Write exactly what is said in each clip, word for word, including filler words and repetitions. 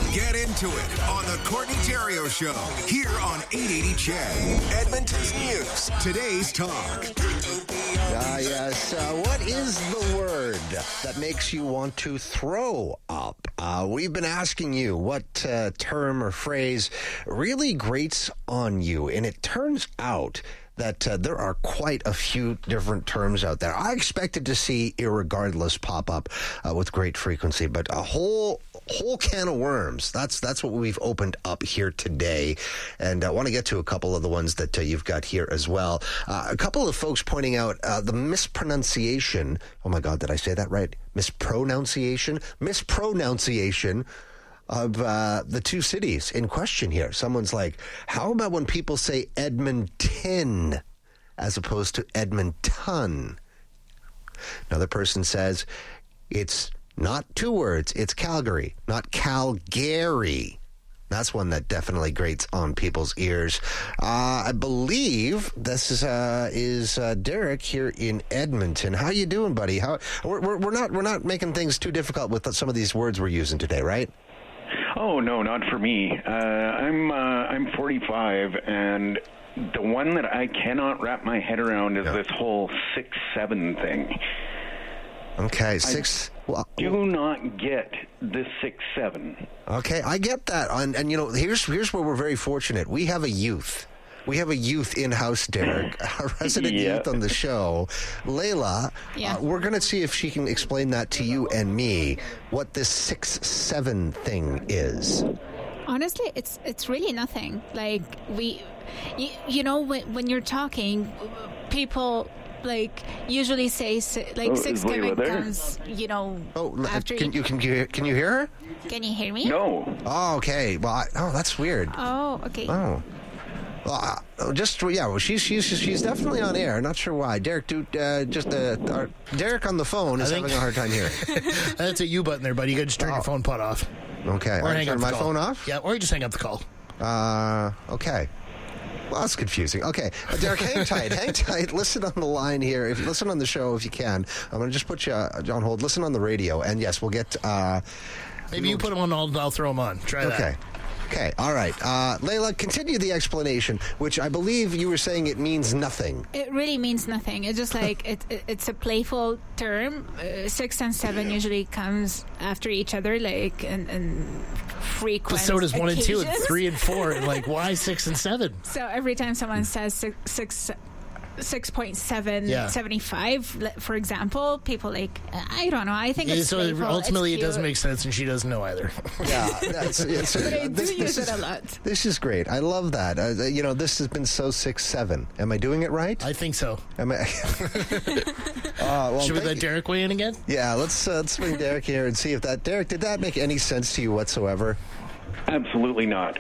Get into it on the Courtney Terrio Show here on eight eighty C H E D, Edmonton's news. Today's talk. Ah, uh, yes. Uh, what is the word that makes you want to throw up? Uh, we've been asking you what uh, term or phrase really grates on you, and it turns out that uh, there are quite a few different terms out there. I expected to see irregardless pop up uh, with great frequency, but a whole whole can of worms. That's that's what we've opened up here today, and I want to get to a couple of the ones that uh, you've got here as well. Uh, a couple of folks pointing out uh, the mispronunciation. Oh my God, did I say that right? Mispronunciation? Mispronunciation of uh, the two cities in question here. Someone's like, how about when people say Edmonton as opposed to Edmonton? Another person says it's not two words, it's Calgary, not Calgary. That's one that definitely grates on people's ears. Uh, I believe this is uh, is uh, Derek here in Edmonton. How you doing, buddy? How we're, we're, we're not we're not making things too difficult with some of these words we're using today, right? Oh no, not for me. Uh, I'm uh, I'm forty-five, and the one that I cannot wrap my head around is yeah. this whole six seven thing. Okay, six. I well, do not get the six seven. Okay, I get that, and, and you know, here's here's where we're very fortunate. We have a youth. We have a youth in-house, Derek, a resident yeah. youth on the show. Layla, yeah. uh, we're going to see if she can explain that to you and me, what this six seven thing is. Honestly, it's it's really nothing. Like, we, you, you know, when, when you're talking, people like usually say like oh, six seven comes, you know, oh, after can you can you can you hear her? Can you hear me? No. Oh, okay. Well, I, oh, that's weird. Oh, okay. Oh. Well, uh, just yeah, well, she's she's she's definitely on air. Not sure why. Derek, dude, uh, just uh, our, Derek on the phone is having a hard time hearing. That's a U button there, buddy. You got to just turn oh. your phone pot off. Okay, or I hang turn up my the call. phone off. Yeah, or you just hang up the call. Uh, okay. Well, that's confusing. Okay, uh, Derek, hang tight, hang tight. Listen on the line here. If listen on the show if you can. I'm going to just put you uh, on hold. Listen on the radio, and yes, we'll get. Uh, Maybe we'll, you put them on. I'll, I'll throw them on. Try that. Okay. Okay, all right. Uh, Layla, continue the explanation, which I believe you were saying it means nothing. It really means nothing. It's just like, it, it, it's a playful term. Uh, six and seven usually comes after each other, like, and, and frequent But so does one occasions. and two and three and four. And like, why six and seven? So every time someone says six... six six point seven yeah. seven five, for example, people like, I don't know, I think it's so playful, ultimately it's it doesn't make sense, and she doesn't know either. Yeah, that's, it's, but I do this, use this it is, a lot. This is great. I love that. Uh, you know, this has been so six seven. Am I doing it right? I think so. Am I? uh, well, Should we let Derek weigh in again? Yeah, let's uh, let's bring Derek here and see if that Derek, did that make any sense to you whatsoever? Absolutely not.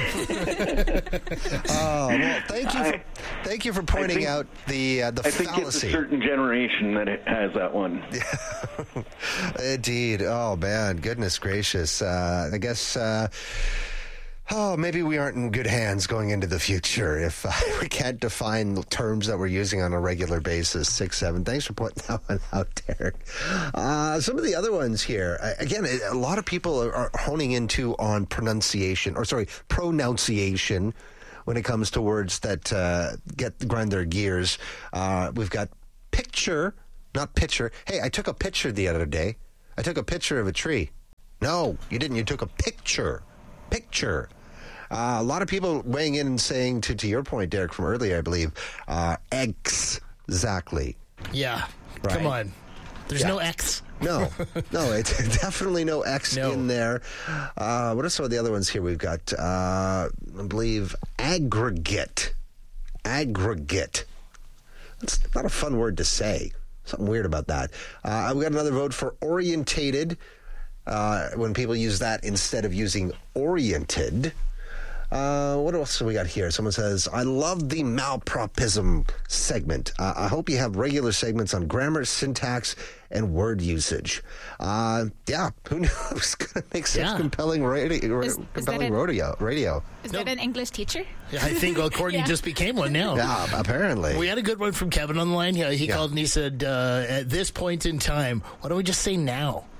Oh, well, thank you. For, I, thank you for pointing think, out the uh, the I fallacy. think it's a certain generation that it has that one. Indeed. Oh man, goodness gracious. Uh, I guess. Uh, Oh, maybe we aren't in good hands going into the future if uh, we can't define the terms that we're using on a regular basis. Six, seven. Thanks for pointing that one out, Derek. Uh, some of the other ones here, again, a lot of people are, are honing into on pronunciation, or sorry, pronunciation when it comes to words that uh, get grind their gears. Uh, we've got picture, not picture. Hey, I took a picture the other day. I took a picture of a tree. No, you didn't. You took a picture. Picture. Uh, a lot of people weighing in and saying, to, to your point, Derek, from earlier, I believe, uh, exactly. Yeah. Right? Come on. There's yeah. no X. No. No, it's definitely no X no. in there. Uh, what are some of the other ones here? We've got, uh, I believe, aggregate. Aggregate. That's not a fun word to say. Something weird about that. Uh, we got another vote for orientated. Uh, when people use that instead of using oriented. Uh, what else have we got here? Someone says, I love the malpropism segment. Uh, I hope you have regular segments on grammar, syntax, and word usage. Uh, yeah, who knew it was going to make such yeah. compelling, radio, is, compelling is radio, radio. Is no. that an English teacher? Yeah, I think well, Courtney yeah. just became one now. Yeah, apparently. We had a good one from Kevin on the line. He, he yeah. called and he said, uh, at this point in time, why don't we just say now?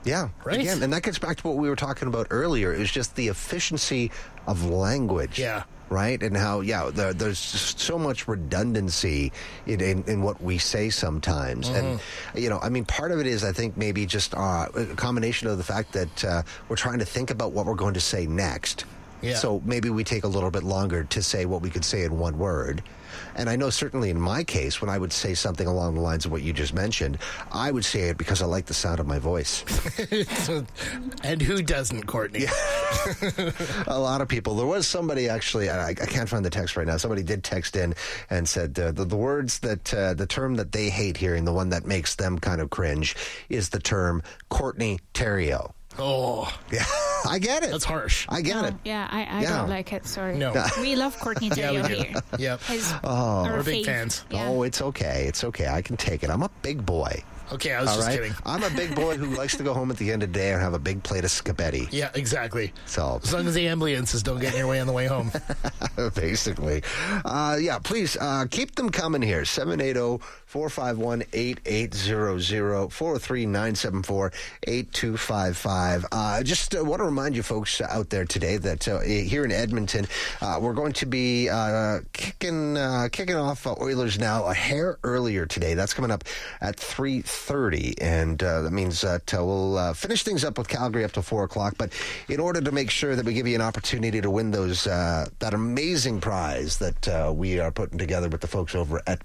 Yeah, Right? Again, and that gets back to what we were talking about earlier. Is just the efficiency of language. Yeah. Right? And how, yeah, there, there's just so much redundancy in, in, in what we say sometimes. Mm-hmm. And, you know, I mean, part of it is, I think, maybe just uh, a combination of the fact that uh, we're trying to think about what we're going to say next. Yeah. So maybe we take a little bit longer to say what we could say in one word. And I know certainly in my case, when I would say something along the lines of what you just mentioned, I would say it because I like the sound of my voice. And who doesn't, Courtney? Yeah. A lot of people. There was somebody actually, I, I can't find the text right now. Somebody did text in and said uh, the, the words that, uh, the term that they hate hearing, the one that makes them kind of cringe, is the term Courtney Terrio. Oh, Yeah, I get it. that's harsh. I get No, it. yeah, I, I Yeah. don't like it. Sorry. No. We love Courtney Yeah, we Terrio do. here. Yep. His, Oh. our We're big fave. fans. Yeah. Oh, it's okay. It's okay. I can take it. I'm a big boy. Okay, I was All just right? kidding. I'm a big boy who likes to go home at the end of the day and have a big plate of spaghetti. Yeah, exactly. So, As long as the ambulances don't get in your way on the way home. basically. Uh, yeah, please uh, keep them coming here. seven eight zero, four five one, eight eight zero zero, four oh three, nine seven four, eight two five five. Uh, just uh, want to remind you folks out there today that uh, here in Edmonton, uh, we're going to be uh, kicking uh, kicking off uh, Oilers Now a hair earlier today. That's coming up at three thirty, and uh, that means that uh, we'll uh, finish things up with Calgary up to four o'clock. But in order to make sure that we give you an opportunity to win those uh, that amazing prize that uh, we are putting together with the folks over at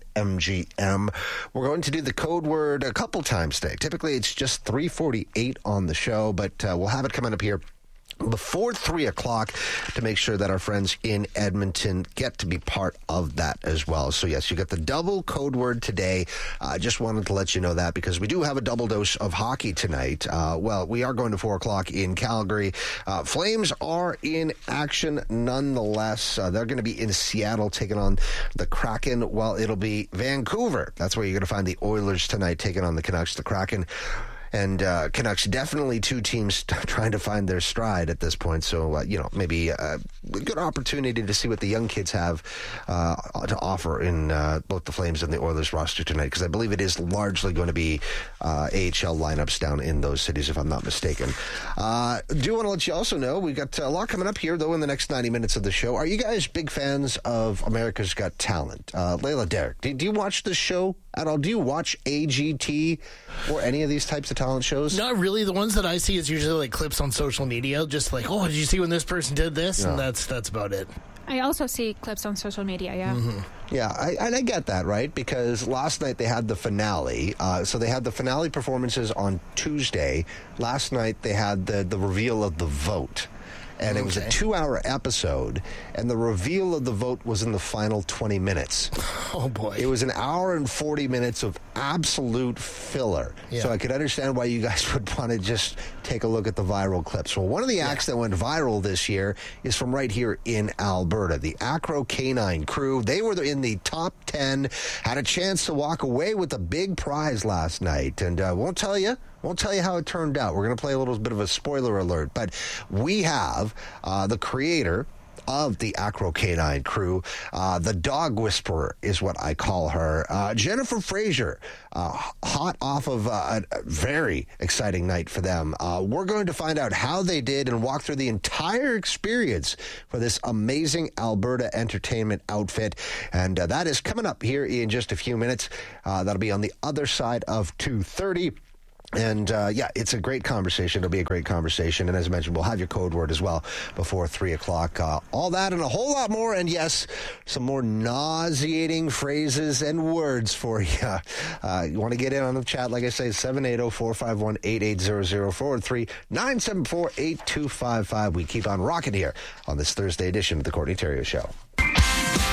BetMGM, we're going to do the code word a couple times today. Typically, it's just three forty-eight on the show, but uh, we'll have it coming up here before three o'clock to make sure that our friends in Edmonton get to be part of that as well. So, yes, you got the double code word today. I uh, just wanted to let you know that because we do have a double dose of hockey tonight. Uh, well, we are going to four o'clock in Calgary. Uh, Flames are in action nonetheless. Uh, they're going to be in Seattle taking on the Kraken. Well, it'll be Vancouver. That's where you're going to find the Oilers tonight taking on the Canucks. The Kraken and uh, Canucks, definitely two teams t- trying to find their stride at this point. So, uh, you know, maybe a good opportunity to see what the young kids have uh, to offer in uh, both the Flames and the Oilers roster tonight, because I believe it is largely going to be uh, A H L lineups down in those cities, if I'm not mistaken. Uh, do want to let you also know we've got a lot coming up here, though, in the next ninety minutes of the show. Are you guys big fans of America's Got Talent? Uh, Layla, Derek, do, do you watch this show at all? Do you watch A G T or any of these types of talent shows? Not really. The ones that I see is usually like clips on social media, just like, oh, did you see when this person did this? Yeah. And that's that's about it. I also see clips on social media, yeah. Mm-hmm. Yeah, I, and I get that, right? Because last night they had the finale. Uh, so they had the finale performances on Tuesday. Last night they had the, the reveal of the vote. And it was a Okay. two-hour episode, and the reveal of the vote was in the final twenty minutes. Oh, boy. It was an hour and forty minutes of absolute filler. Yeah. So I could understand why you guys would want to just take a look at the viral clips. Well, one of the acts that went viral this year is from right here in Alberta. The Acro Canine Crew, they were in the top ten, had a chance to walk away with a big prize last night. And uh, won't tell you. Won't tell you how it turned out. We're going to play a little bit of a spoiler alert, but we have uh, the creator of the Acro Canine Crew, uh, the dog whisperer is what I call her, uh, Jennifer Fraser, uh, hot off of uh, a very exciting night for them. Uh, we're going to find out how they did and walk through the entire experience for this amazing Alberta entertainment outfit, and uh, that is coming up here in just a few minutes. Uh, that'll be on the other side of two thirty. And, uh, yeah, it's a great conversation. It'll be a great conversation. And as I mentioned, we'll have your code word as well before three o'clock. Uh, all that and a whole lot more. And, yes, some more nauseating phrases and words for you. Uh, you want to get in on the chat, like I say, seven eight zero, four five one, eight eight zero zero, four three, nine seven four, eight two five five. We keep on rocking here on this Thursday edition of the Courtney Terrio Show.